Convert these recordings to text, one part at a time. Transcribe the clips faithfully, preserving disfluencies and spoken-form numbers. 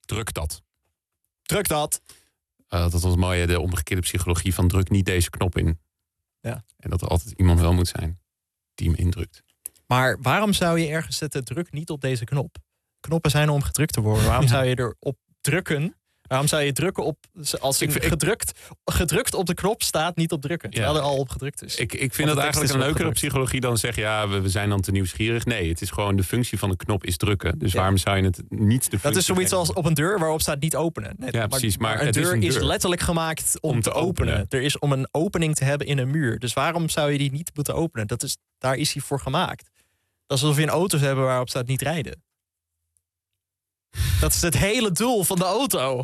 druk dat. Druk dat. Uh, dat was mooi, de omgekeerde psychologie van druk niet deze knop in. Ja. En dat er altijd iemand wel moet zijn die hem indrukt. Maar waarom zou je ergens zetten, druk niet op deze knop? Knoppen zijn om gedrukt te worden. Waarom zou je erop drukken? Waarom zou je drukken op, als in gedrukt, gedrukt op de knop staat, niet op drukken? Terwijl er al op gedrukt is. Ik, ik vind dat eigenlijk een leukere psychologie dan zeggen, ja, we, we zijn dan te nieuwsgierig. Nee, het is gewoon de functie van de knop is drukken. Dus ja. waarom zou je het niet de functie... Dat is zoiets als op een deur waarop staat niet openen. Nee, ja, precies. Maar, maar een, deur is een deur is letterlijk gemaakt om, om te, te openen. openen. Er is om een opening te hebben in een muur. Dus waarom zou je die niet moeten openen? Dat is, daar is hij voor gemaakt. Dat is alsof je een auto's hebben waarop staat niet rijden. Dat is het hele doel van de auto.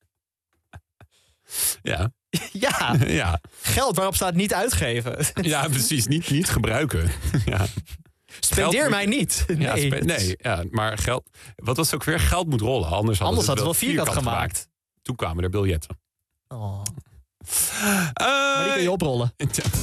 Ja. Ja. ja. Geld waarop staat niet uitgeven. Ja, precies. Niet, niet gebruiken. Ja. Spendeer geld mij niet. Nee, ja, spe- nee ja, maar geld... Wat was het ook weer? Geld moet rollen. Anders hadden Anders ze het wel vierkant, vierkant gemaakt. gemaakt. Toen kwamen er biljetten. Oh. Uh, maar die kun je oprollen.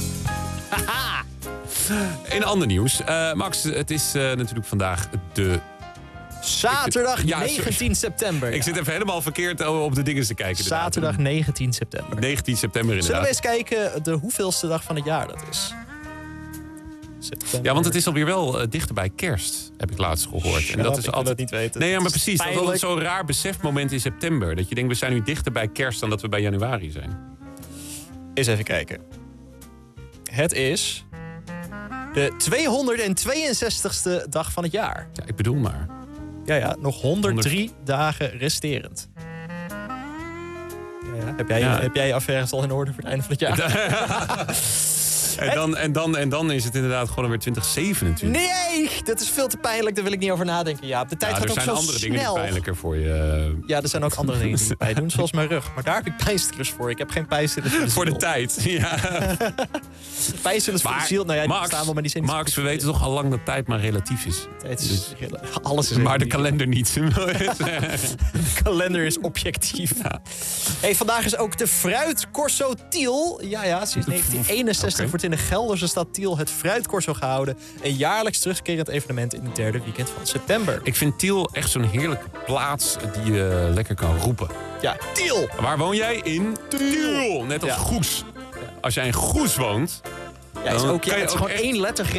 In ander nieuws. Uh, Max, het is uh, natuurlijk vandaag de... Zaterdag ja, negentien september. Ja. Ik zit even helemaal verkeerd op de dingen te kijken. Zaterdag negentien september. negentien september inderdaad. Zullen we eens kijken de hoeveelste dag van het jaar dat is? September. Ja, want het is alweer wel uh, dichter bij kerst, heb ik laatst gehoord. Ja, en dat is ik altijd dat niet weten. Nee, ja, maar precies. Pijnlijk. Dat is zo'n raar besefmoment in september. Dat je denkt, we zijn nu dichter bij kerst dan dat we bij januari zijn. Eens even kijken. Het is de tweehonderdtweeënzestigste dag van het jaar. Ja, ik bedoel maar. Ja, ja, nog honderddrie honderd... dagen resterend. Ja, ja. Heb, jij, ja. heb jij je affaires al in orde voor het einde van het jaar? en, dan, en, dan, en dan is het inderdaad gewoon weer twintig zevenentwintig. Nee, dat is veel te pijnlijk. Daar wil ik niet over nadenken. Ja, de tijd ja, gaat ook zo snel. Er zijn andere dingen die pijnlijker voor je. Ja, er zijn ook andere dingen die pijn doen, zoals mijn rug. Maar daar heb ik pijnstillers voor. Ik heb geen pijnstillers voor de Voor de tijd, ja. Pijnstillers voor de ziel. Nou ja, die Max, staan wel, maar die zijn niet Max, we weten toch al lang dat tijd maar relatief is. Tijd is dus, alles is maar de kalender niet. De kalender is objectief. Ja. Hey, vandaag is ook de Fruitcorso Tiel. Ja, ja, sinds negentien eenenzestig okay. wordt in de Gelderse stad Tiel het Fruitcorso gehouden. Een jaarlijks terugkerend evenement in het derde weekend van september. Ik vind Tiel echt zo'n heerlijke plaats die je uh, lekker kan roepen. Ja, Tiel! Waar woon jij? In Tiel. Net als ja. Goes. Ja. Als jij in Goes woont... Ja, is ook, ja, het is gewoon één letter